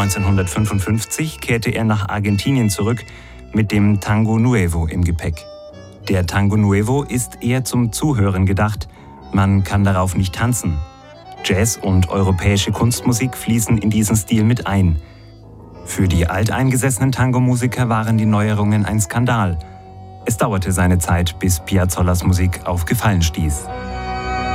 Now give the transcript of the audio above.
1955 kehrte er nach Argentinien zurück mit dem Tango Nuevo im Gepäck. Der Tango Nuevo ist eher zum Zuhören gedacht, man kann darauf nicht tanzen. Jazz und europäische Kunstmusik fließen in diesen Stil mit ein. Für die alteingesessenen Tango-Musiker waren die Neuerungen ein Skandal. Es dauerte seine Zeit, bis Piazzolas Musik auf Gefallen stieß.